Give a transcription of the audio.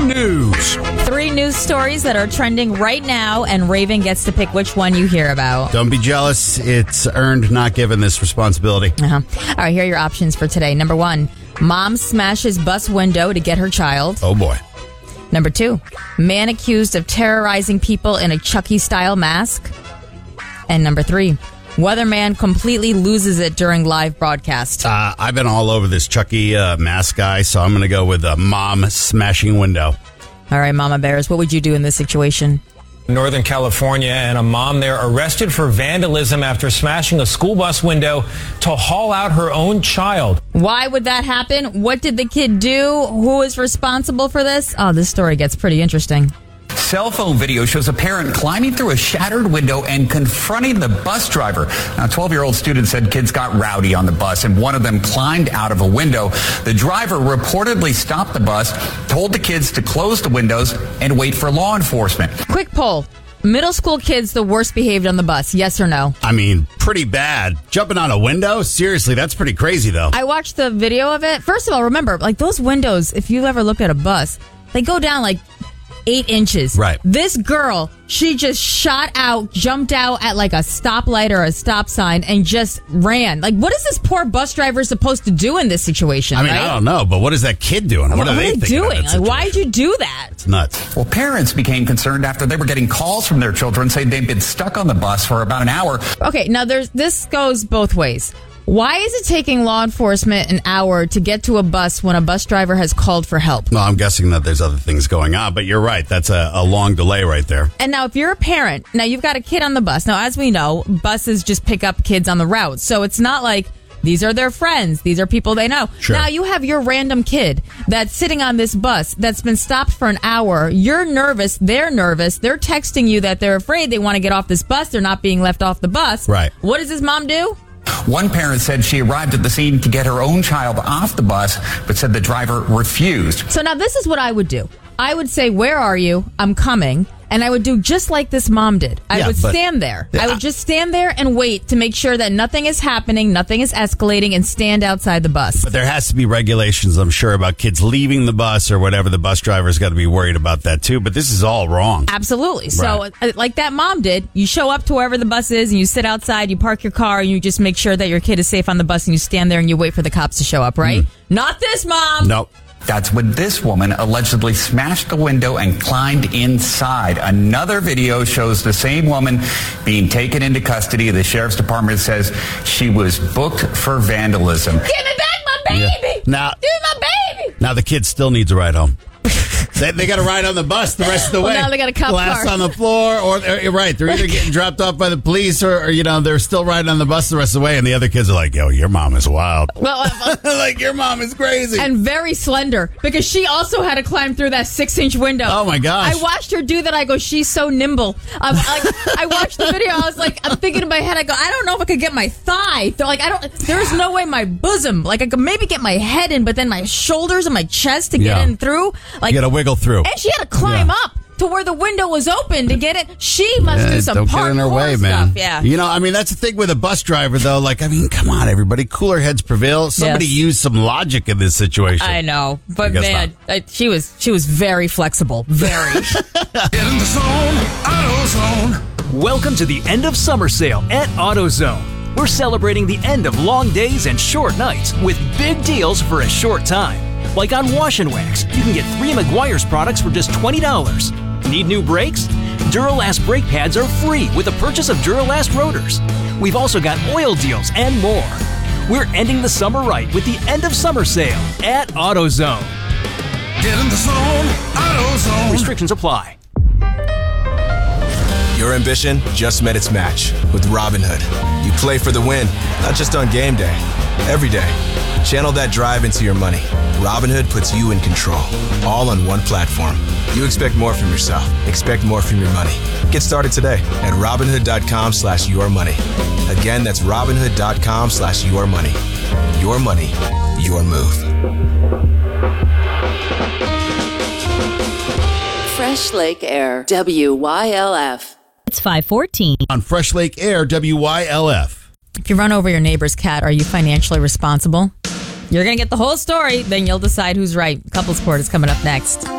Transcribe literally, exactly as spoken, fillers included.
news. Three news stories that are trending right now, and Raven gets to pick which one you hear about. Don't be jealous. It's earned, not given, this responsibility. Uh-huh. All right, here are your options for today. Number one, mom smashes bus window to get her child. Oh, boy. Number two, man accused of terrorizing people in a Chucky-style mask. And number three, weatherman completely loses it during live broadcast. Uh, I've been all over this Chucky uh, mask guy, so I'm going to go with a mom smashing window. All right, Mama Bears, what would you do in this situation? Northern California, and a mom there arrested for vandalism after smashing a school bus window to haul out her own child. Why would that happen? What did the kid do? Who is responsible for this? Oh, this story gets pretty interesting. Cell phone video shows a parent climbing through a shattered window and confronting the bus driver. Now, a twelve-year-old student said kids got rowdy on the bus, and one of them climbed out of a window. The driver reportedly stopped the bus, told the kids to close the windows and wait for law enforcement. Quick poll. Middle school kids the worst behaved on the bus, yes or no? I mean, pretty bad. Jumping out a window? Seriously, that's pretty crazy, though. I watched the video of it. First of all, remember, like those windows, if you ever looked at a bus, they go down like eight inches. Right. This girl, she just shot out, jumped out at like a stoplight or a stop sign and just ran. Like, what is this poor bus driver supposed to do in this situation? I mean, right? I don't know, but what is that kid doing? What, what are they, are they doing? Like, why'd you do that? It's nuts. Well, parents became concerned after they were getting calls from their children saying they'd been stuck on the bus for about an hour. Okay, now there's this goes both ways. Why is it taking law enforcement an hour to get to a bus when a bus driver has called for help? No, I'm guessing that there's other things going on, but you're right. That's a, a long delay right there. And now if you're a parent, now you've got a kid on the bus. Now, as we know, buses just pick up kids on the route. So it's not like these are their friends. These are people they know. Sure. Now you have your random kid that's sitting on this bus that's been stopped for an hour. You're nervous. They're nervous. They're texting you that they're afraid they want to get off this bus. They're not being left off the bus. Right. What does his mom do? One parent said she arrived at the scene to get her own child off the bus, but said the driver refused. So now this is what I would do. I would say, where are you? I'm coming. And I would do just like this mom did. I Yeah, would but- stand there. Yeah. I would just stand there and wait to make sure that nothing is happening, nothing is escalating, and stand outside the bus. But there has to be regulations, I'm sure, about kids leaving the bus or whatever. The bus driver's got to be worried about that, too. But this is all wrong. Absolutely. So, Right. uh, like that mom did, you show up to wherever the bus is and you sit outside, you park your car, and you just make sure that your kid is safe on the bus, and you stand there and you wait for the cops to show up, right? Not this mom. Nope. That's when this woman allegedly smashed the window and climbed inside. Another video shows the same woman being taken into custody. The sheriff's department says she was booked for vandalism. Give me back my baby. Yeah. Now- Give me my baby. Now the kid still needs a ride home. They, they got to ride on the bus the rest of the Well, way. now they got a cop Glass car. on the floor, or they're, right, they're either getting dropped off by the police, or, or you know they're still riding on the bus the rest of the way, and the other kids are like, "Yo, your mom is wild." Well, uh, Like your mom is crazy. and very slender because she also had to climb through that six-inch window. Oh, my gosh. I watched her do that. I go, she's so nimble. Um, like, I watched the video. I was like, I'm thinking in my head. I go, I don't know if I could get my thigh. They're like, I don't. There's no way my bosom. Like I could maybe get my head in, but then my shoulders and my chest to get Yeah. in through. Like You got to wiggle through. and she had to climb Yeah. up to where the window was open to get it. She must Yeah, do some don't parkour get in her way, stuff. man. Yeah. You know, I mean, that's the thing with a bus driver, though. Like, I mean, come on, everybody. Cooler heads prevail. Somebody Yes. use some logic in this situation. I know, but guess man, I, she was she was very flexible. Very. Get in the zone, AutoZone. Welcome to the end of summer sale at AutoZone. We're celebrating the end of long days and short nights with big deals for a short time. Like on Wash and Wax, you can get three Meguiar's products for just twenty dollars. Need new brakes? Duralast brake pads are free with the purchase of Duralast rotors. We've also got oil deals and more. We're ending the summer right with the end of summer sale at AutoZone. Get in the zone, AutoZone. Restrictions apply. Your ambition just met its match with Robinhood. You play for the win, not just on game day, every day. Channel that drive into your money. Robinhood puts you in control, all on one platform. You expect more from yourself. Expect more from your money. Get started today at Robinhood.com slash your money. Again, that's Robinhood.com slash your money. Your money, your move. Fresh Lake Air, W Y L F. It's five fourteen. On Fresh Lake Air, W Y L F. If you run over your neighbor's cat, are you financially responsible? You're going to get the whole story, then you'll decide who's right. Couples Court is coming up next.